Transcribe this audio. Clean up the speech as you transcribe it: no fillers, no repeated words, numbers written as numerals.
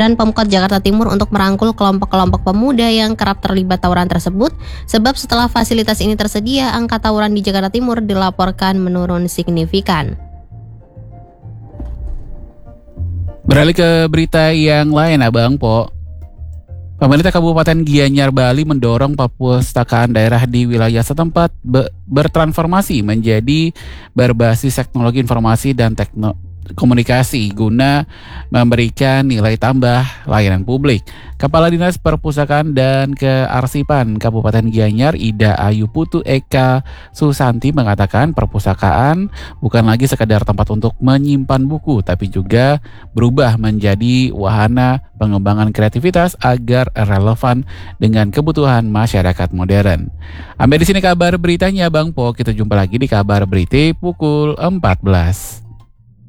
dan Pemkot Jakarta Timur untuk merangkul kelompok-kelompok pemuda yang kerap terlibat tawuran tersebut, sebab setelah fasilitas ini tersedia, angka tawuran di Jakarta Timur dilaporkan menurun signifikan. Beralih ke berita yang lain, Abang Po. Pemerintah Kabupaten Gianyar, Bali mendorong perpustakaan daerah di wilayah setempat bertransformasi menjadi berbasis teknologi informasi dan komunikasi guna memberikan nilai tambah layanan publik. Kepala Dinas Perpustakaan dan Kearsipan Kabupaten Gianyar, Ida Ayu Putu Eka Susanti, mengatakan perpustakaan bukan lagi sekadar tempat untuk menyimpan buku, tapi juga berubah menjadi wahana pengembangan kreativitas agar relevan dengan kebutuhan masyarakat modern. Sampai di sini kabar beritanya, Bang Po. Kita jumpa lagi di kabar berita pukul 14.